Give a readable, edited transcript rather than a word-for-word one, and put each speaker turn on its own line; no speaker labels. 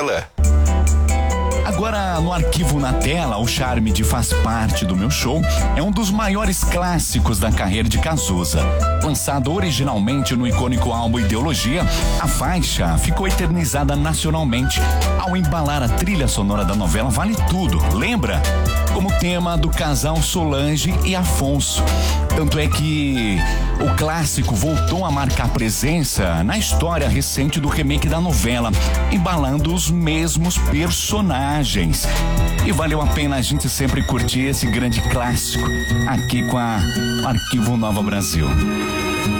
tela.
Agora, no Arquivo na Tela, o charme de Faz Parte do Meu Show é um dos maiores clássicos da carreira de Cazuza. Lançado originalmente no icônico álbum Ideologia, a faixa ficou eternizada nacionalmente ao embalar a trilha sonora da novela Vale Tudo, lembra? Como tema do casal Solange e Afonso. Tanto é que o clássico voltou a marcar presença na história recente do remake da novela, embalando os mesmos personagens. E valeu a pena a gente sempre curtir esse grande clássico aqui com a Arquivo Nova Brasil.